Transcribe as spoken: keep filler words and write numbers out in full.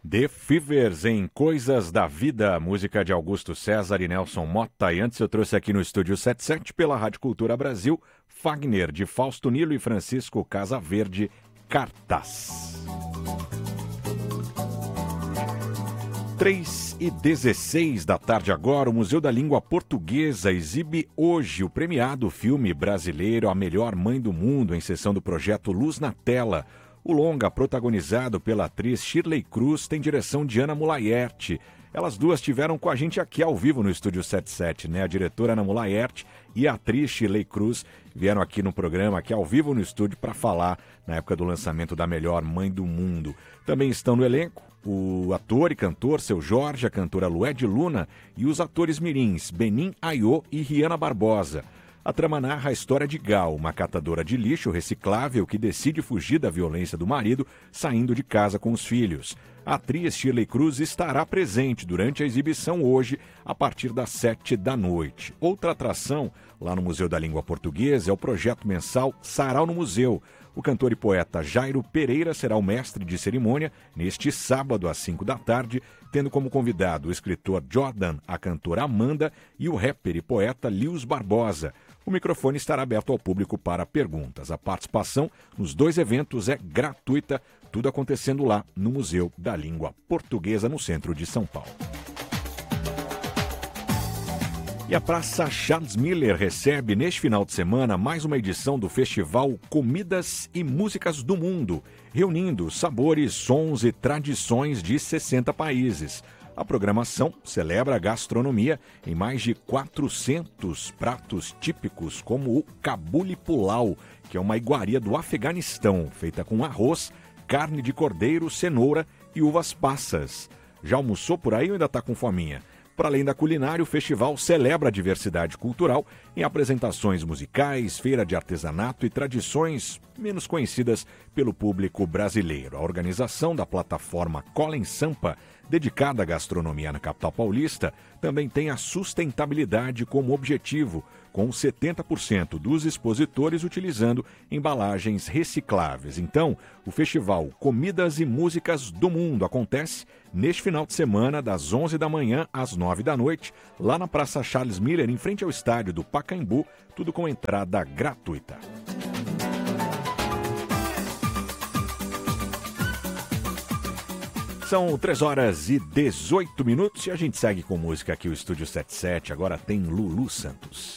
The Fevers em Coisas da Vida, música de Augusto César e Nelson Motta. E antes eu trouxe aqui no Estúdio setenta e sete, pela Rádio Cultura Brasil, Fagner, de Fausto Nilo e Francisco Casaverde, Cartaz. três e dezesseis da tarde agora, o Museu da Língua Portuguesa exibe hoje o premiado filme brasileiro A Melhor Mãe do Mundo, em sessão do projeto Luz na Tela. O longa, protagonizado pela atriz Shirley Cruz, tem direção de Ana Mulaerte. Elas duas estiveram com a gente aqui ao vivo no Estúdio setenta e sete, né? A diretora Ana Mulaerte e a atriz Shirley Cruz vieram aqui no programa, aqui ao vivo no estúdio, para falar na época do lançamento da Melhor Mãe do Mundo. Também estão no elenco o ator e cantor Seu Jorge, a cantora Lued Luna e os atores mirins Benim Ayô e Riana Barbosa. A trama narra a história de Gal, uma catadora de lixo reciclável que decide fugir da violência do marido, saindo de casa com os filhos. A atriz Shirley Cruz estará presente durante a exibição hoje, a partir das sete da noite. Outra atração lá no Museu da Língua Portuguesa é o projeto mensal Sarau no Museu. O cantor e poeta Jairo Pereira será o mestre de cerimônia neste sábado às cinco da tarde, tendo como convidado o escritor Jordan, a cantora Amanda e o rapper e poeta Lius Barbosa. O microfone estará aberto ao público para perguntas. A participação nos dois eventos é gratuita, tudo acontecendo lá no Museu da Língua Portuguesa, no centro de São Paulo. E a Praça Charles Miller recebe neste final de semana mais uma edição do festival Comidas e Músicas do Mundo, reunindo sabores, sons e tradições de sessenta países. A programação celebra a gastronomia em mais de quatrocentos pratos típicos, como o Kabuli Pulau, que é uma iguaria do Afeganistão, feita com arroz, carne de cordeiro, cenoura e uvas passas. Já almoçou por aí ou ainda está com fominha? Para além da culinária, o festival celebra a diversidade cultural em apresentações musicais, feira de artesanato e tradições menos conhecidas pelo público brasileiro. A organização da plataforma Colin Sampa, dedicada à gastronomia na capital paulista, também tem a sustentabilidade como objetivo, com setenta por cento dos expositores utilizando embalagens recicláveis. Então, o festival Comidas e Músicas do Mundo acontece neste final de semana, das onze da manhã às nove da noite, lá na Praça Charles Miller, em frente ao estádio do Pacaembu, tudo com entrada gratuita. São três horas e dezoito minutos e a gente segue com música aqui, o Estúdio setenta e sete. Agora tem Lulu Santos.